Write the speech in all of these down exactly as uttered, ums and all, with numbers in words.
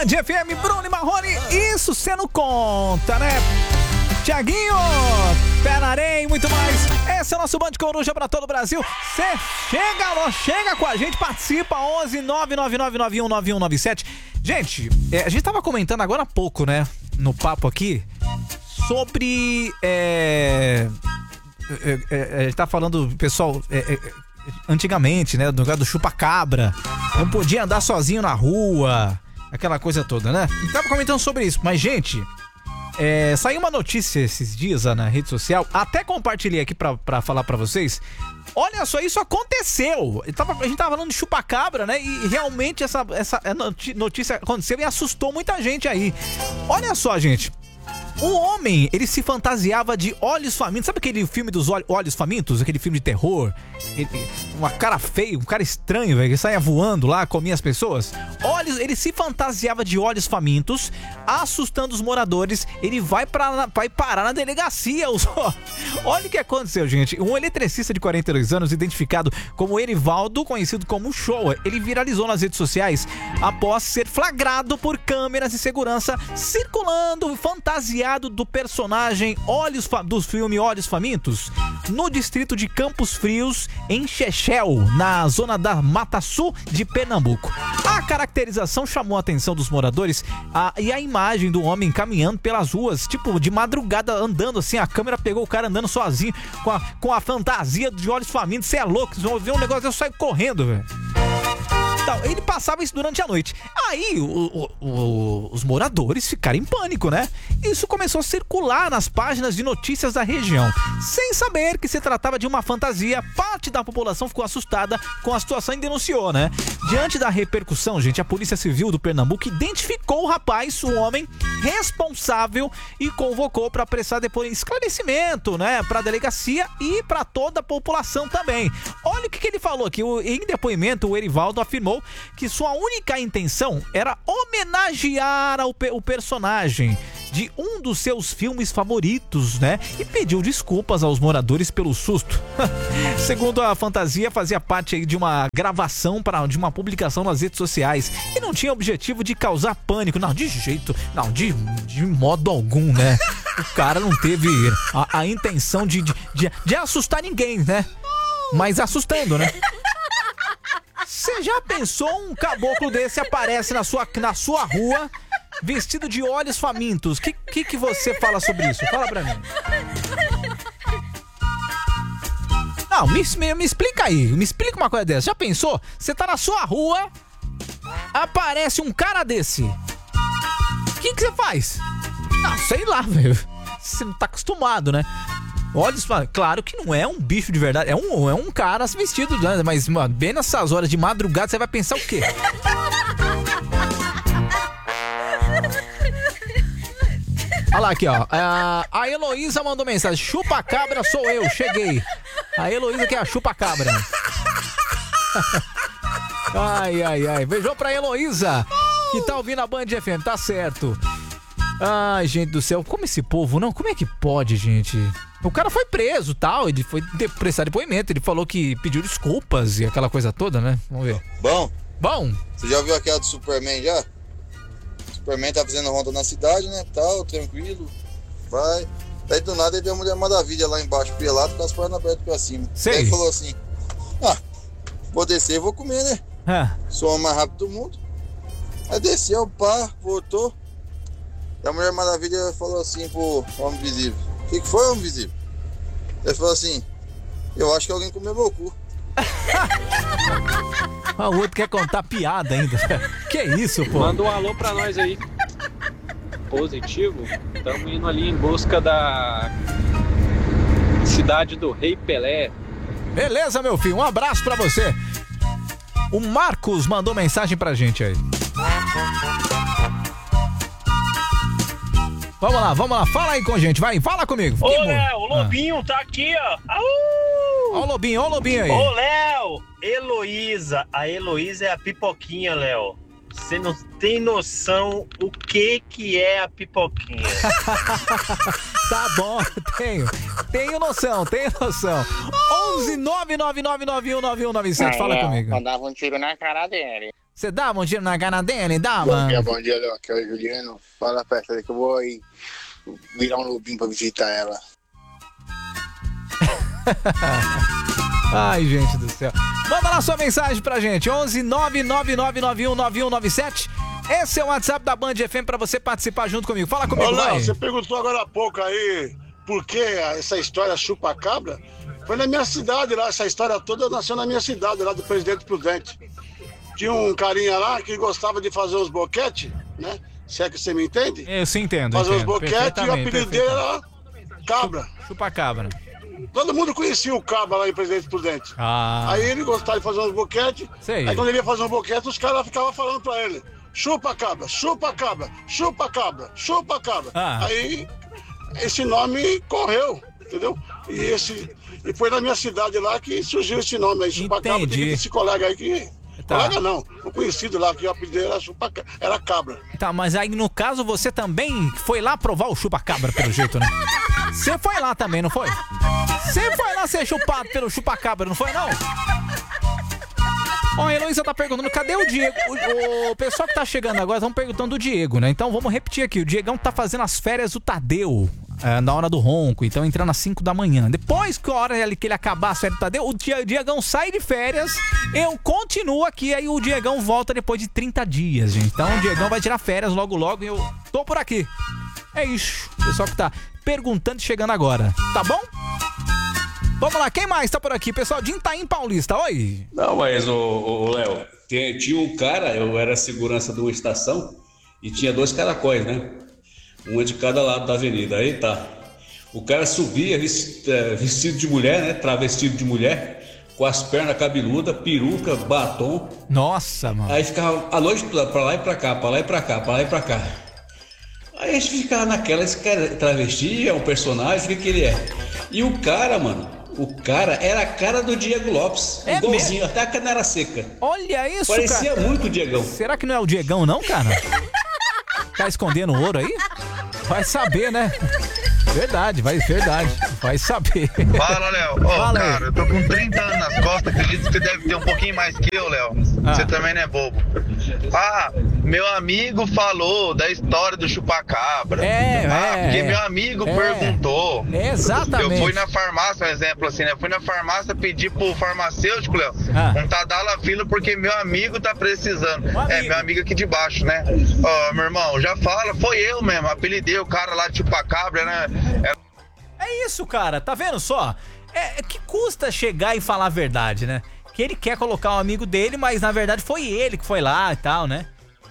Band F M, Bruno e Marrone, isso cê não conta, né? Tiaguinho, Pé na Areia e muito mais. Esse é o nosso Band Coruja pra todo o Brasil. Você chega, chega com a gente, participa, onze nove nove nove nove um nove um nove sete. Gente, é, a gente tava comentando agora há pouco, né, no papo aqui, sobre... É, é, é, a gente tá falando, pessoal, é, é, antigamente, né, do lugar do chupa-cabra, não podia andar sozinho na rua, aquela coisa toda, né? A gente tava comentando sobre isso, mas, gente... É, saiu uma notícia esses dias ó, na rede social, até compartilhei aqui pra, pra falar pra vocês. Olha só, isso aconteceu. Eu tava, a gente tava falando de chupacabra, né? E realmente essa, essa notícia aconteceu e assustou muita gente aí. Olha só, gente. Um homem, ele se fantasiava de olhos famintos. Sabe aquele filme dos olhos famintos? Aquele filme de terror? Ele, uma cara feia, um cara estranho, velho, que saia voando lá, comia as pessoas. Olhos, ele se fantasiava de olhos famintos, assustando os moradores. Ele vai, pra, vai parar na delegacia. Olha o que aconteceu, gente. Um eletricista de quarenta e dois anos, identificado como Erivaldo, conhecido como Showa, ele viralizou nas redes sociais após ser flagrado por câmeras de segurança circulando fantasiado do personagem Olhos do filme Olhos Famintos no distrito de Campos Frios, em Chechel, na zona da Mata Sul de Pernambuco. A caracterização chamou a atenção dos moradores a, e a imagem do homem caminhando pelas ruas, tipo, de madrugada, andando assim. A câmera pegou o cara andando sozinho com a, com a fantasia de Olhos Famintos. Você é louco, vocês vão ver um negócio, eu saio correndo, velho. Então, ele passava isso durante a noite. Aí, o, o, o, os moradores ficaram em pânico, né? Isso começou a circular nas páginas de notícias da região. Sem saber que se tratava de uma fantasia, parte da população ficou assustada com a situação e denunciou, né? Diante da repercussão, gente, a Polícia Civil do Pernambuco identificou o rapaz, o homem responsável, e convocou para prestar depois esclarecimento, né? Para a delegacia e para toda a população também. Olha o que, que ele falou aqui. Em depoimento, o Erivaldo afirmou que sua única intenção era homenagear ao, o personagem de um dos seus filmes favoritos, né? E pediu desculpas aos moradores pelo susto. Segundo a fantasia, fazia parte aí de uma gravação para de uma publicação nas redes sociais e não tinha objetivo de causar pânico. Não, de jeito, não, de, de modo algum, né? O cara não teve a, a intenção de, de, de, de assustar ninguém, né? Mas assustando, né? Você já pensou um caboclo desse aparece na sua, na sua rua vestido de olhos famintos? O que, que, que você fala sobre isso? Fala pra mim. Não, me, me, me explica aí. Me explica uma coisa dessa. Já pensou? Você tá na sua rua, aparece um cara desse. O que, que você faz? Não, sei lá, velho. Você não tá acostumado, né? Olhos, claro que não é um bicho de verdade, é um, é um cara vestido, né? Mas, mano, bem nessas horas de madrugada, você vai pensar o quê? Olha lá aqui, ó. A, a Heloísa mandou mensagem: chupa-cabra sou eu, cheguei. A Heloísa que é a chupa-cabra. Ai, ai, ai. Beijão pra Heloísa, que tá ouvindo a Band F M, tá certo. Ai, gente do céu, como esse povo, não? Como é que pode, gente? O cara foi preso, tal, ele foi de, prestar depoimento, ele falou que pediu desculpas e aquela coisa toda, né? Vamos ver. Bom. Bom. Você já viu aquela do Superman já? O Superman tá fazendo ronda na cidade, né? Tal, tranquilo. Vai. Daí do nada ele viu a Mulher Maravilha lá embaixo, pelado, com as pernas abertas pra cima. Sei. Daí ele falou assim: ah, vou descer e vou comer, né? É. Sou o homem mais rápido do mundo. Aí desceu, pá, voltou. E a Mulher Maravilha falou assim pro Homem Invisível: o que, que foi, Homem Invisível? Ele falou assim: eu acho que alguém comeu meu cu. Ah, o outro quer contar piada ainda. Que isso, pô? Manda um alô pra nós aí. Positivo. Estamos indo ali em busca da cidade do Rei Pelé. Beleza, meu filho. Um abraço pra você. O Marcos mandou mensagem pra gente aí. Vamos lá, vamos lá, fala aí com a gente, vai, fala comigo. Ô, Léo, o Lobinho ah. tá aqui, ó. Ó o Lobinho, ó o Lobinho aí. Ô, Léo, Heloísa, a Heloísa é a pipoquinha, Léo. Você não tem noção o que que é a pipoquinha. Tá bom, tenho, tenho noção, tenho noção. onze nove nove nove nove um nove um nove sete, fala Léo, comigo. eu dava um tiro na cara dele. Você dava um tiro na cara dele? Dava? Bom dia, bom dia, Léo. Aqui é o Juliano. Fala perto aí que eu vou aí virar um lobinho pra visitar ela. Ai, gente do céu. Manda lá sua mensagem pra gente. onze nove nove nove nove um nove um nove sete. Esse é o WhatsApp da Band F M pra você participar junto comigo. Fala comigo, Ô, Léo, vai. você perguntou agora há pouco aí por que essa história chupa-cabra. Foi na minha cidade lá, essa história toda nasceu na minha cidade, lá do Presidente Prudente. Tinha um carinha lá que gostava de fazer os boquetes, né? Se é que você me entende? Eu sim entendo. Fazer os entendo. boquetes e o apelido dele era Cabra. Chupa-cabra. Todo mundo conhecia o Cabra lá em Presidente Prudente. Ah. Aí ele gostava de fazer uns boquetes. Sei. Aí quando ele ia fazer um boquete, os caras ficavam falando pra ele: chupa cabra, chupa cabra, chupa cabra, chupa cabra. Ah. Aí esse nome correu, entendeu? E, esse, e foi na minha cidade lá que surgiu esse nome aí, chupa cabra. Entendi. Esse colega aí que. Tá. Colega não, o conhecido lá que o apelido dele era, chupa, era cabra. Tá, mas aí no caso você também foi lá provar o chupa-cabra pelo jeito, né? Você foi lá também, não foi? Você foi lá ser chupado pelo chupa-cabra, não foi não? Ó, a Heloísa tá perguntando, cadê o Diego? O, o pessoal que tá chegando agora estão perguntando do Diego, né? Então vamos repetir aqui, o Diegão tá fazendo as férias do Tadeu. É, na hora do ronco, então entrando às cinco da manhã. Depois que a hora que ele acabar a férias do Tadeu, o Diegão sai de férias, eu continuo aqui, aí o Diegão volta depois de trinta dias, gente. Então o Diegão vai tirar férias logo logo e eu tô por aqui. É isso, pessoal que tá perguntando e chegando agora, tá bom? Vamos lá, quem mais tá por aqui? Pessoal de Itaim Paulista, oi! Não, mas, ô Léo, tinha um cara, eu era segurança de uma estação e tinha dois caracóis, né? Uma de cada lado da avenida, aí tá. O cara subia vestido de mulher, né? Travestido de mulher, com as pernas cabeludas, peruca, batom. Nossa, mano. Aí ficava a noite toda pra lá e pra cá, pra lá e pra cá, pra lá e pra cá. Aí a gente ficava naquela, esse cara travesti, é um personagem, o que que ele é? E o cara, mano, o cara era a cara do Diego Lopes, é igualzinho, mesmo? até a canela seca. Olha isso, Parecia cara. muito o Diegão. Será que não é o Diegão não, cara? Tá escondendo ouro aí? Vai saber, né? Verdade, vai, verdade. Vai saber. Fala, Léo. Ô, Fala aí. cara, eu tô com trinta anos nas costas, acredito que você deve ter um pouquinho mais que eu, Léo. Ah. Você também não é bobo. Ah, meu amigo falou da história do chupacabra. É, ah, é, porque é. meu amigo É. perguntou. Exatamente. Eu fui na farmácia, um exemplo assim, né? Eu fui na farmácia pedir pro farmacêutico, Léo, Ah. um Tadalafila porque meu amigo tá precisando. Um É, amigo. meu amigo aqui de baixo, né? Ó, meu irmão, já fala, foi eu mesmo, apelidei o cara lá de chupacabra, né? É... É isso, cara, tá vendo só? É, é que custa chegar e falar a verdade, né? Que ele quer colocar um amigo dele, mas na verdade foi ele que foi lá e tal, né?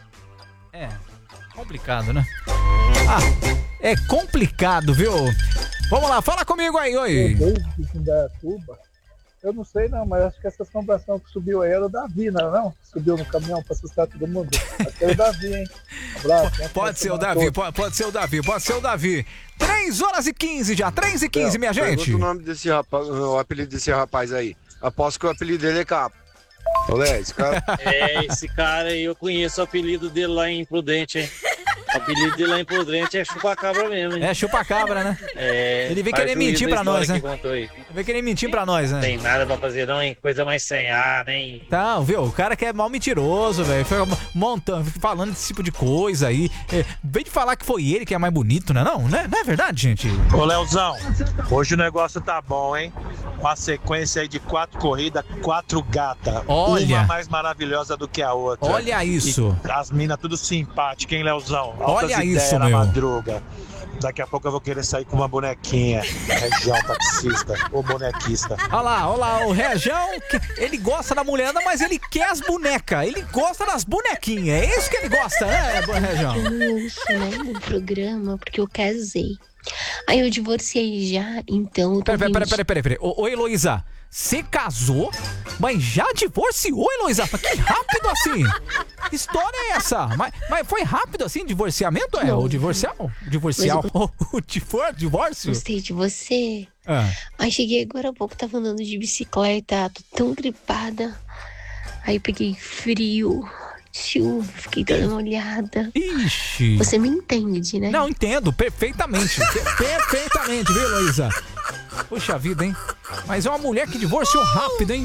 É, complicado, né? Ah, é complicado, viu? Vamos lá, fala comigo aí, oi. Desde Indaiatuba, eu não sei não, mas acho que essa assombração que subiu aí era o Davi, não era não? Subiu no caminhão pra assustar todo mundo. Acho que era o Davi, hein? Um abraço. né? Pode ser o Davi, pode, pode ser o Davi, pode ser o Davi. três horas e quinze já, três e quinze, minha gente. Pergunta o nome desse rapaz, o apelido desse rapaz aí. Aposto que o apelido dele é Capa. Olha, esse cara... É, esse cara aí, eu conheço o apelido dele lá em Prudente, hein? O apelido dele lá em Prudente é chupacabra mesmo, hein? É chupacabra, né? É, Ele vem faz querer juízo mentir da pra nós, história né? que contou aí. Ele vem querer mentir pra nós, né? Tem nada pra fazer não, hein? Coisa mais sem ar, hein? Então, viu? O cara que é mal mentiroso, velho. Foi montando, falando desse tipo de coisa aí. É, vem de falar que foi ele que é mais bonito, né? Não, né? Não é verdade, gente? Ô, Leozão, hoje o negócio tá bom, hein? Uma sequência aí de quatro corridas, quatro gatas. Olha. Uma mais maravilhosa do que a outra. Olha isso. E as minas tudo simpáticas, hein, Leozão? Altas Olha ideias isso, na meu. madruga. Daqui a pouco eu vou querer sair com uma bonequinha. Região taxista ou bonequista. Olha lá, olha lá, o Região, ele gosta da mulherada, mas ele quer as bonecas. Ele gosta das bonequinhas. É isso que ele gosta, né, Região? Eu não ouço, né, no programa, porque eu casei. Aí eu divorciei já, então... Eu tô Peraí, peraí, vendo- peraí, peraí, peraí. Ô, ô, Heloísa, você casou, mas já divorciou, Heloísa? Mas que rápido assim? Que história é essa? Mas, mas foi rápido assim, divorciamento? É, Não. o divorcial? O divorcial? Mas O, divor, divórcio? Gostei de você. Ah. Aí cheguei agora há pouco, tava andando de bicicleta, tô tão gripada. Aí peguei frio, chuva, fiquei toda molhada. Ixi. Você me entende, né? Não, entendo, perfeitamente. Per- perfeitamente, viu, Heloísa? Puxa vida, hein? Mas é uma mulher que divorciou rápido, hein?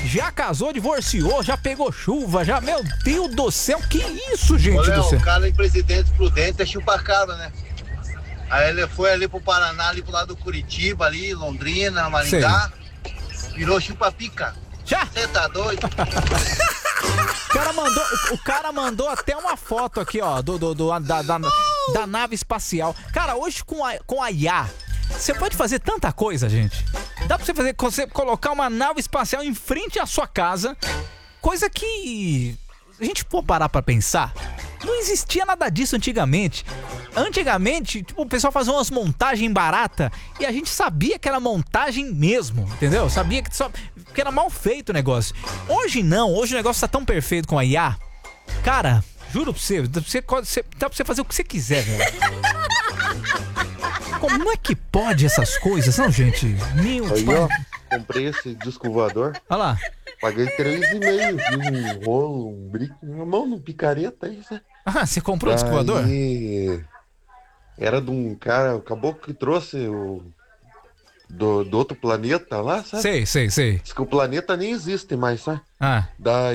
Já casou, divorciou, já pegou chuva, já... Meu Deus do céu, que isso, gente Ô, Léo, do céu? o cara em Presidente Prudente é chupacabra, né? Aí ele foi ali pro Paraná, ali pro lado do Curitiba, ali, Londrina, Maringá. Virou chupa-pica. Já? Você tá doido? O cara mandou, o cara mandou até uma foto aqui, ó, do, do, do da, da, da nave espacial. Cara, hoje com a, com a I A, você pode fazer tanta coisa, gente. Dá pra você fazer, você colocar uma nave espacial em frente à sua casa, coisa que, a gente for parar pra pensar, não existia nada disso antigamente. Antigamente, tipo, o pessoal fazia umas montagens baratas e a gente sabia que era montagem mesmo, entendeu? Sabia que, só, que era mal feito o negócio. Hoje não, hoje o negócio tá tão perfeito com a I A. Cara, juro pra você, dá pra você, dá pra você fazer o que você quiser, velho. Como é que pode essas coisas, não, gente? Meu Aí, pai. ó, comprei esse disco voador. Olha lá. Paguei três e meio, fiz um rolo, um brico, uma mão no picareta aí, né? Ah, você comprou o disco voador? Era de um cara, o caboclo que trouxe o do, do outro planeta lá, sabe? Sei, sei, sei. Diz que o planeta nem existe mais, sabe? Ah.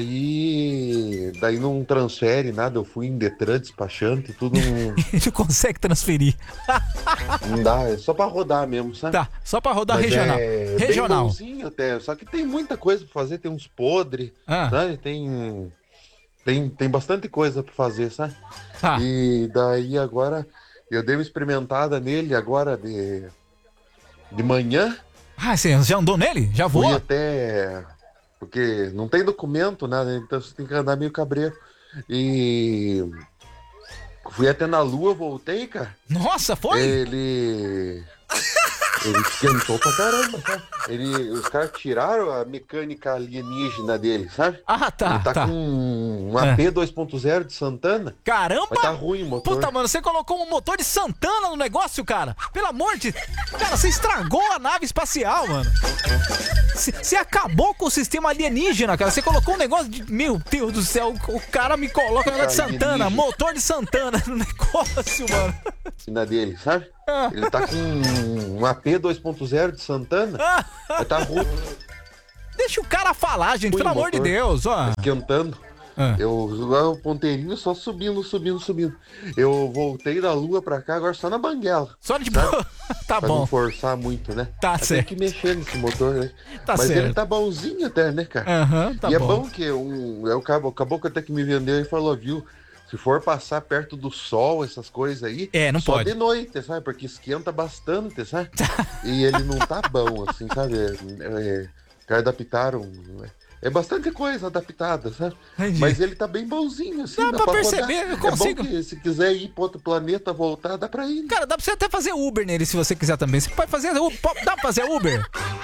Daí. Daí não transfere nada, eu fui em Detran despachante, tudo. Não, Ele consegue transferir. não dá, é só pra rodar mesmo, sabe? Tá, só pra rodar Mas regional. É Regional. Bem bonzinho até, só que tem muita coisa pra fazer, tem uns podres, Ah. sabe? Tem, tem, tem bastante coisa pra fazer, sabe? Ah. E daí agora, eu dei uma experimentada nele agora de, de manhã. Ah, você já andou nele? Já voou? Fui até... Porque não tem documento, nada, então você tem que andar meio cabreiro. E... Fui até na Lua, voltei, cara. Nossa, foi? Ele... Ele esquentou pra caramba, sabe? Ele... Os caras tiraram a mecânica alienígena dele, sabe? Ah, tá, Ele tá, tá. com um A P dois ponto zero de Santana. Caramba! Mas tá ruim o motor. Puta, mano, você colocou um motor de Santana no negócio, cara. Pelo amor de... Cara, você estragou a nave espacial, mano. Você você acabou com o sistema alienígena, cara. Você colocou um negócio de... Meu Deus do céu, o o cara me coloca um negócio de Santana, Alienígena. motor de Santana no negócio, mano. Na dele, sabe? Ele tá com um A P dois ponto zero de Santana. Mas tá ruim. Deixa o cara falar, gente, Ruim pelo o amor de motor. Deus, ó. Esquentando. Ah. Eu, lá o ponteirinho só subindo, subindo, subindo. Eu voltei da Lua pra cá, agora só na banguela. Só de sabe? boa. Tá pra bom. não forçar muito, né? Tá Tem certo. que mexer nesse motor, né? Tá Mas certo. ele tá bonzinho até, né, cara? Aham, tá e é bom. bom que um, é o cabo, o caboclo até que me vendeu e falou, viu? Se for passar perto do sol, essas coisas aí, É, não só pode. de noite, sabe? Porque esquenta bastante, sabe? E ele não tá bom, assim, sabe? É, é, que adaptaram. É bastante coisa adaptada, sabe? Entendi. Mas ele tá bem bonzinho, assim. Dá Dá, pra rodar. perceber, eu consigo. É bom que se quiser ir pra outro planeta, voltar, dá pra ir. Cara, dá pra você até fazer Uber nele se você quiser também. Você pode fazer Uber. Dá pra fazer Uber?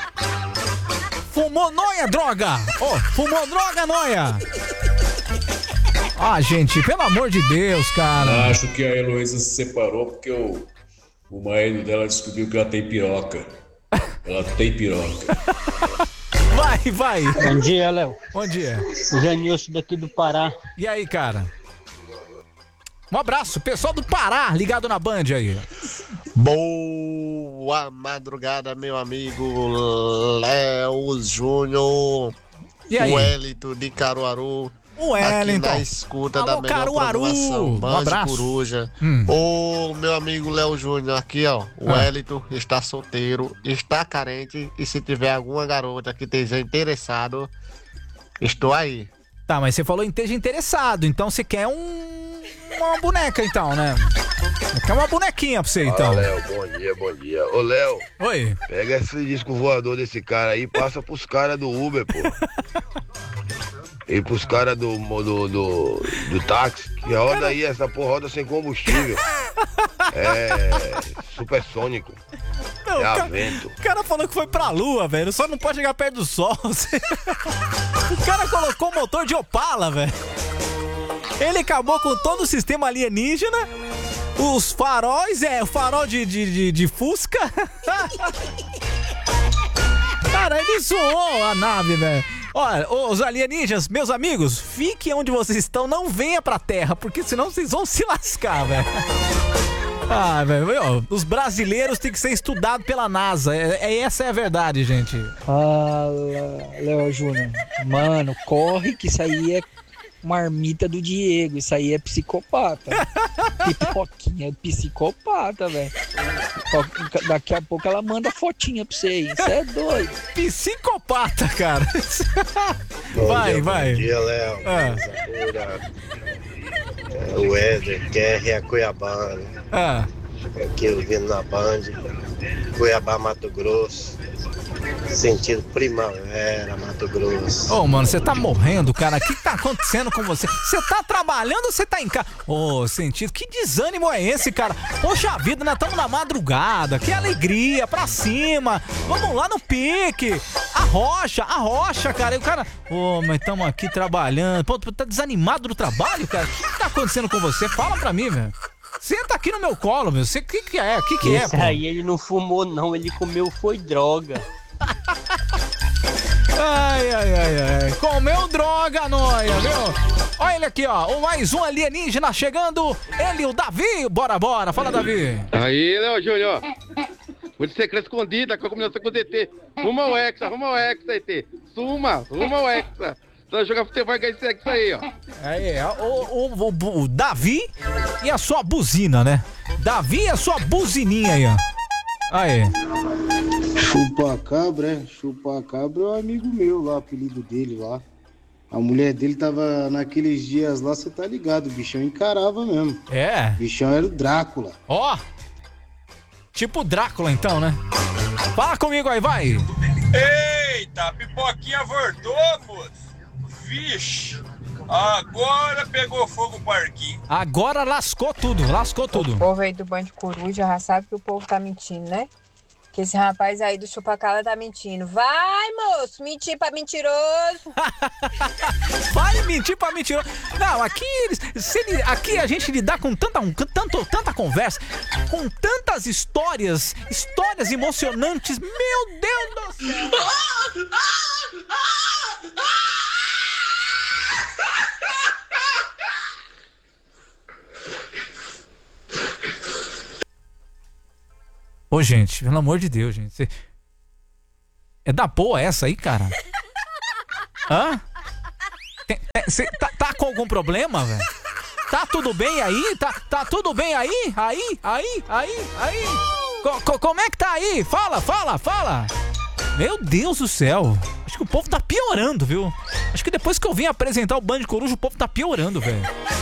Fumou noia, droga! Ô, fumou droga, noia! Ah, gente, pelo amor de Deus, cara. Acho que a Heloísa se separou porque o, o marido dela descobriu que ela tem piroca. Ela tem piroca. Vai, vai. Bom dia, Léo. Bom dia. Janilson daqui do Pará. E aí, cara? Um abraço, pessoal do Pará, ligado na Band aí. Boa madrugada, meu amigo Léo Júnior. E aí? Wellington de Caruaru. O Wellington. Aqui na escuta Alô, da melhor Caruaru. programação. Um Band abraço. Coruja. Hum. Ô, meu amigo Léo Júnior, aqui ó. O Ah. Wellington está solteiro, está carente. E se tiver alguma garota que esteja interessado, estou aí. Tá, mas você falou em esteja interessado, então você quer um... uma boneca, então, né? Você quer uma bonequinha pra você, então. Fala, Léo, bom dia, bom dia. Ô, Léo. Oi. Pega esse disco voador desse cara aí e passa pros caras do Uber, pô. E pros caras do, do, do, do táxi. Que roda aí, essa porra roda sem combustível. É supersônico. Não, é o cara- a vento. O cara falou que foi pra lua, velho. Só não pode chegar perto do sol. O cara colocou o motor de Opala, velho. Ele acabou com todo o sistema alienígena. Os faróis, é, o farol de, de, de, de Fusca. Cara, ele zoou a nave, velho. Olha, os alienígenas, meus amigos, fiquem onde vocês estão, não venha pra Terra, porque senão vocês vão se lascar, velho. Ah, velho, ó, os brasileiros têm que ser estudados pela NASA. É, é- essa é a verdade, gente. Fala, Léo Júnior. Mano, corre que isso aí é marmita do Diego. Isso aí é psicopata. Pipoquinha é psicopata, velho. Daqui a pouco ela manda fotinha pra você aí. Isso é doido. Psicopata, cara. Bom Vai, dia, vai. Bom dia, Léo. Ah. É, o Éder, Q R é Cuiabá, né? Ah. Aqui eu vindo na Band, Cuiabá, Mato Grosso, sentido primavera, Mato Grosso. Ô, mano, você tá morrendo, cara. O que tá acontecendo com você? Você tá trabalhando ou você tá em casa? Ô, sentido, que desânimo é esse, cara? Poxa vida, nós estamos na madrugada. Que alegria, pra cima. Vamos lá no pique. A rocha, a rocha, cara. E o cara... Ô, mas estamos aqui trabalhando. Pô, tu tá desanimado do trabalho, cara? O que tá acontecendo com você? Fala pra mim, velho. Senta aqui no meu colo, meu. Você, o que que é? O que que é, Esse pô? aí ele não fumou, não. Ele comeu foi droga. Ai, ai, ai, ai. Comeu droga, noia, viu? Olha ele aqui, ó. O mais um alienígena chegando. Ele, o Davi. Bora, bora. Fala, Davi. Aí, Léo Júnior. Muito secreto escondida com a combinação com o D T. Rumo ao Hexa, rumo ao Hexa, D T. Suma, rumo ao Hexa. Só jogar futebol e ganhar esse Hexa aí, ó. Aí, ó, o, o, o, o Davi e a sua buzina, né? Davi e a sua buzininha aí, ó. Aí. Chupacabra, é? Chupacabra é um amigo meu lá, o apelido dele lá. A mulher dele tava naqueles dias lá, você tá ligado, o bichão encarava mesmo. É? O bichão era o Drácula. Ó. Tipo Drácula, então, né? Fala comigo aí, vai. Eita, a pipoquinha voltou, moço. Vixe, agora pegou fogo o parquinho. Agora lascou tudo, lascou tudo. O povo aí do Band Coruja já sabe que o povo tá mentindo, né? Que esse rapaz aí do Chupacabra tá mentindo. Vai, moço, mentir pra mentiroso. Vai mentir pra mentiroso. Não, aqui, eles, se ele, aqui a gente lidar com tanta, um, tanto, tanta conversa, com tantas histórias, histórias emocionantes. Meu Deus do céu. Ô, gente, pelo amor de Deus, gente. Cê... É da boa essa aí, cara? Hã? Tem, tem, cê tá, tá com algum problema, velho? Tá tudo bem aí? Tá, tá tudo bem aí? Aí? Aí? Aí? Aí? Co, co, como é que tá aí? Fala, fala, fala! Meu Deus do céu. Acho que o povo tá piorando, viu? Acho que depois que eu vim apresentar o Band Coruja, o povo tá piorando, velho.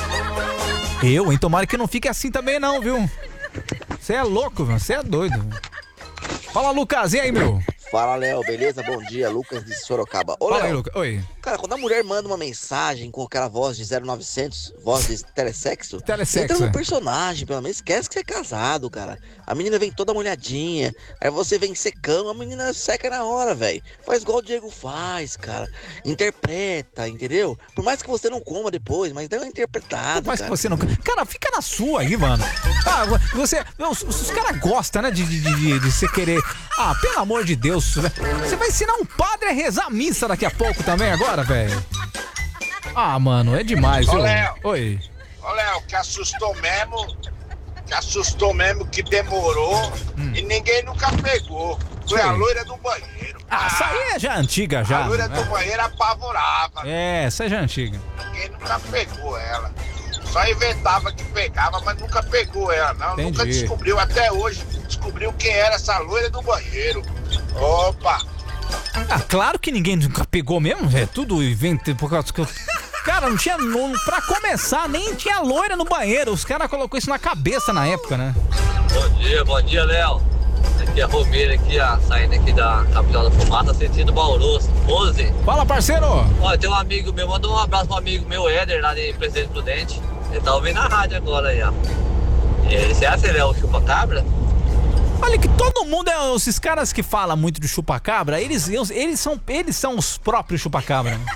Eu, hein? Tomara que não fique assim também não, viu? Você é louco, velho. Você é doido. Véio. Fala, Lucas. E aí, meu? Fala, Léo. Beleza? Bom dia. Lucas de Sorocaba. Ô, Fala Léo. aí, Lucas. Oi. Cara, quando a mulher manda uma mensagem com aquela voz de zero novecentos, voz de telesexo, telesexo entra no é. personagem, pelo menos esquece que você é casado, cara. A menina vem toda molhadinha, aí você vem secando, a menina seca na hora, velho. Faz igual o Diego faz, cara. Interpreta, entendeu? Por mais que você não coma depois, mas dá uma interpretada, Por mais cara. que você não... Cara, fica na sua aí, mano. Ah, você... Os, os caras gostam, né, de, de, de, de você querer... Ah, pelo amor de Deus, velho. Você vai ensinar um padre a rezar a missa daqui a pouco também, agora, velho? Ah, mano, é demais, Ô, viu? Léo. Oi. Ô, Léo, que assustou mesmo, que assustou mesmo que demorou Hum. e ninguém nunca pegou. Foi Sim. a loira do banheiro. Ah, essa aí é já antiga, já. A loira né? do banheiro apavorava. É, essa é já antiga. Ninguém nunca pegou ela. Só inventava que pegava, mas nunca pegou ela, não. Entendi. Nunca descobriu, até hoje, descobriu quem era essa loira do banheiro. Opa! Ah, claro que ninguém nunca pegou mesmo, é tudo invento por causa que eu... Cara, não tinha... Não, pra começar, nem tinha loira no banheiro. Os caras colocou isso na cabeça na época, né? Bom dia, bom dia, Léo. Aqui é a Romeira, aqui, ó, saindo aqui da capital da Fumata, sentido Bauru, onze. Fala, parceiro! Ó, tem um amigo meu, manda um abraço pro amigo meu, Éder, lá de Presidente Prudente. Ele tá ouvindo na rádio agora aí, ó. E você acha que ele é o chupa-cabra? Olha que todo mundo é... Esses caras que falam muito de chupa-cabra, eles, eles, são, eles são os próprios chupa-cabra. Né?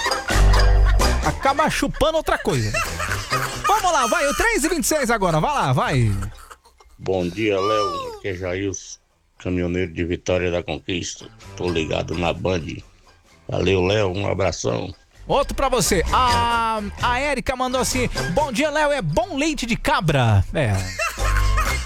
Acaba chupando outra coisa. Vamos lá, vai, o três e vinte e seis agora, vai lá, vai. Bom dia, Léo. Aqui é Jailson, caminhoneiro de Vitória da Conquista. Tô ligado na Band. Valeu, Léo, um abração. Outro pra você. A, a Érica mandou assim: bom dia, Léo, é bom leite de cabra. É.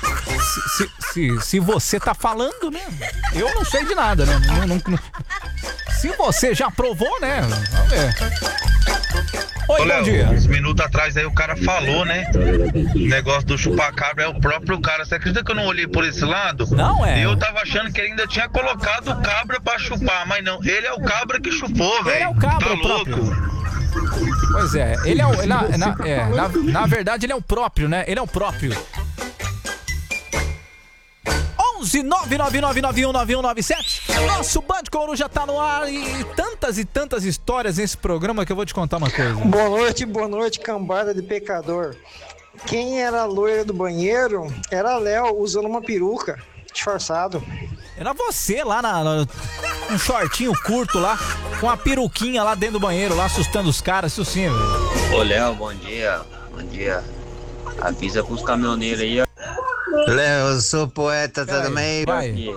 se, se, se, se você tá falando, né? Eu não sei de nada, né? Não, não, não... Se você já provou, né? Vamos ver. Oi, Ô, Léo, bom dia. uns minutos atrás aí o cara falou, né? O negócio do chupacabra é o próprio cara. Você acredita que eu não olhei por esse lado? Não é. E eu tava achando que ele ainda tinha colocado o cabra pra chupar, mas não. Ele é o cabra que chupou, velho. Ele é o cabra tá o próprio. louco. Pois é, ele é o. Na, na, é, na, na verdade, ele é o próprio, né? Ele é o próprio. onze nove nove nove nove um nove um nove sete. Nosso Band Coruja tá no ar e tantas e tantas histórias nesse programa que eu vou te contar uma coisa. Boa noite, boa noite, cambada de pecador. Quem era a loira do banheiro era Léo usando uma peruca, disfarçado. Era você lá na, na um shortinho curto lá, com a peruquinha lá dentro do banheiro, lá assustando os caras, isso sim, velho. Ô Léo, bom dia, bom dia. Avisa pros caminhoneiros aí, ó. Léo, eu sou poeta também. Porque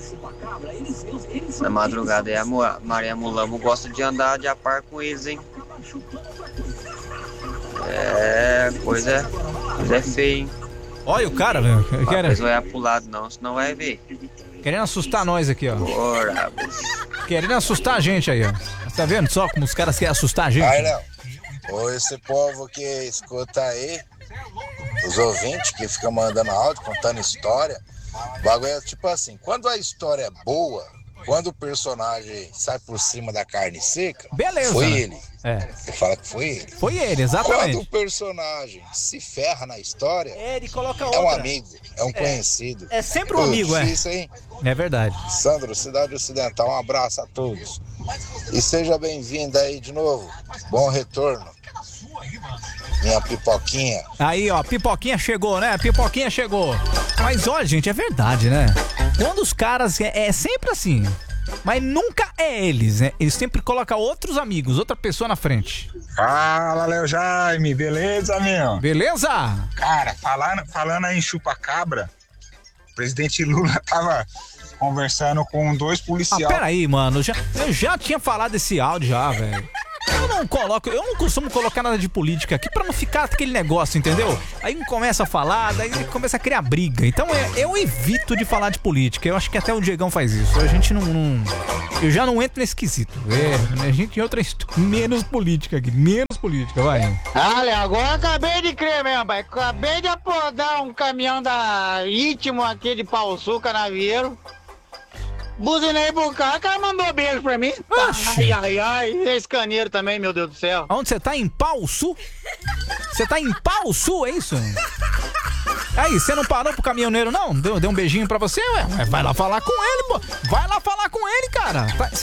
na madrugada aí a Mo- Maria Mulamo gosta de andar de a par com eles, hein? É, coisa, coisa é feia, hein? Olha o cara, velho. Não Quer... precisa olhar pro lado não, senão vai ver. Querendo assustar nós aqui, ó. Ora, Querendo assustar a gente aí, ó. Tá vendo só como os caras querem assustar a gente? Aí, Léo, ou esse povo que escuta aí, os ouvintes que ficam mandando áudio, contando história, o bagulho é tipo assim, quando a história é boa, quando o personagem sai por cima da carne seca, beleza, foi né? ele. É. Você fala que foi ele. Foi ele, exatamente. Quando o personagem se ferra na história, é, ele coloca é um outra. amigo, é um É. conhecido. É sempre um amigo, é. Difícil, hein? É verdade. Sandro, Cidade Ocidental, um abraço a todos. E seja bem-vindo aí de novo. Bom retorno. Minha pipoquinha. Aí, ó, pipoquinha chegou, né? Pipoquinha chegou. Mas olha, gente, é verdade, né? Quando os caras... É, é sempre assim. Mas nunca é eles, né? Eles sempre colocam outros amigos, outra pessoa na frente. Fala, Léo Jaime, beleza, meu? Beleza? Cara, falando, falando aí em chupa-cabra, o presidente Lula tava conversando com dois policiais. Ah, peraí, mano. Eu já, eu já tinha falado desse áudio já, velho. Eu não coloco, eu não costumo colocar nada de política aqui pra não ficar aquele negócio, entendeu? Aí começa a falar, daí começa a criar briga. Então eu, eu evito de falar de política. Eu acho que até o Diegão faz isso. A gente não. não eu já não entro nesse quesito. É, a gente tem outra história. Menos política aqui. Menos política, vai. Olha, agora acabei de crer mesmo, pai. Acabei de apodar um caminhão da Ítimo aqui de Pau Sul, Canavieiro. Buzinei pro cara, o cara mandou beijo pra mim. Ai, ai, ai. Esse caneiro também, meu Deus do céu. Onde você tá? Em Pau Sul? Você tá em Pau Sul, é isso? Aí, você não parou pro caminhoneiro, não? Deu, deu um beijinho pra você? Ué, vai lá falar com ele, pô. Vai lá falar com ele, cara. Tá,